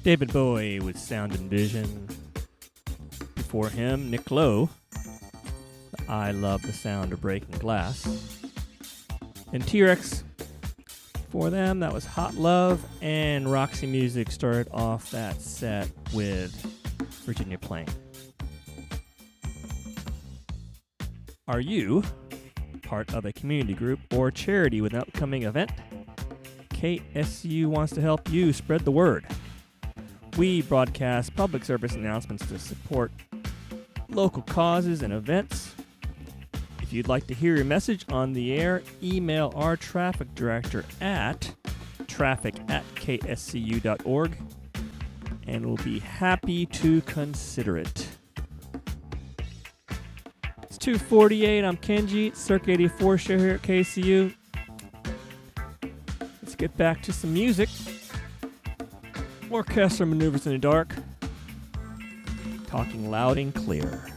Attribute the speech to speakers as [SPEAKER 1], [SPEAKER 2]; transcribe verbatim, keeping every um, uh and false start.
[SPEAKER 1] David Bowie with Sound and Vision. Before him, Nick Lowe, I Love the Sound of Breaking Glass. And T-Rex, for them, that was Hot Love, and Roxy Music started off that set with Virginia Plain. Are you part of a community group or charity with an upcoming event? K S C U wants to help you spread the word. We broadcast public service announcements to support local causes and events. If you'd like to hear your message on the air, email our traffic director at traffic at k s c u dot org, and we'll be happy to consider it. It's two forty-eight. I'm Kenji, Circa eighty-four show here at K C U. Let's get back to some music. Orchestra Maneuvers in the Dark, talking loud and clear.